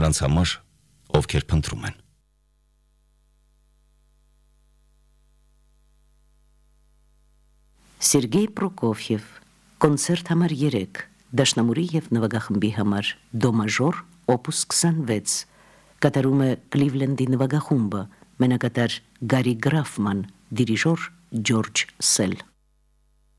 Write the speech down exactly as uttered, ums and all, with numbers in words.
նրանց համար, ովքեր փնտրում են։ Սերգեյ Պրոկոֆիև, կոնցերտ համար երեք, դաշնամուրի և նվագախմբի համար, դո մաժոր, օպուս քսանվեց, կատարում է Կլիվլենդի նվագախումբը, մենակատար Գարի Գրաֆման, դիրիժոր Ջորջ Սել։